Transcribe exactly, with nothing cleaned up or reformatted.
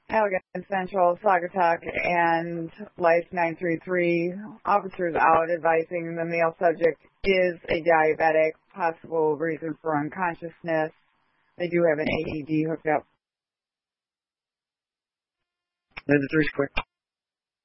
Allegan Central, Saugatuck, and Life nine three three. Officers out advising the male subject is a diabetic, possible reason for unconsciousness. They do have an A E D hooked up. Then the three's quick.